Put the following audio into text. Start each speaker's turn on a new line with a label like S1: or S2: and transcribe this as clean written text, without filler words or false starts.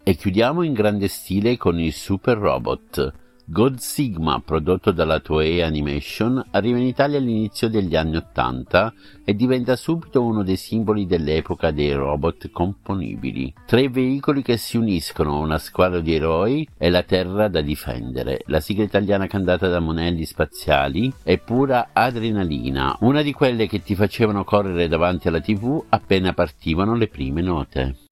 S1: E chiudiamo in grande stile con il Super Robot. God Sigma, prodotto dalla Toei Animation, arriva in Italia all'inizio degli anni '80 e diventa subito uno dei simboli dell'epoca dei robot componibili. 3 veicoli che si uniscono, una squadra di eroi e la Terra da difendere. La sigla italiana cantata da Monelli Spaziali è pura adrenalina, una di quelle che ti facevano correre davanti alla TV appena partivano le prime note.